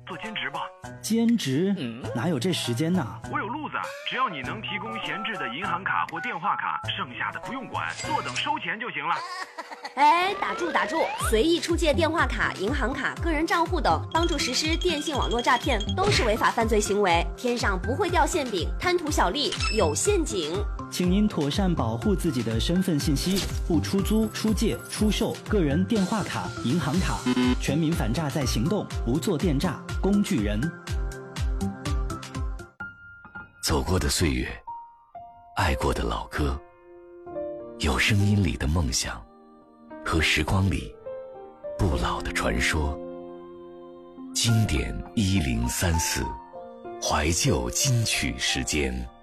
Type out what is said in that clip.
做兼职吧。 兼职？哪有这时间呢？ 我有路子，只要你能提供闲置的银行卡或电话卡，剩下的不用管，坐等收钱就行了。 哎，打住！随意出借电话卡、银行卡、个人账户等，帮助实施电信网络诈骗，都是违法犯罪行为。天上不会掉馅饼，贪图小利有陷阱。 请您妥善保护自己的身份信息，不出租、出借、出售个人电话卡、银行卡。全民反诈在行动，不做电诈工具人。 走过的岁月，爱过的老歌，有声音里的梦想，和时光里不老的传说。经典1034，怀旧金曲时间。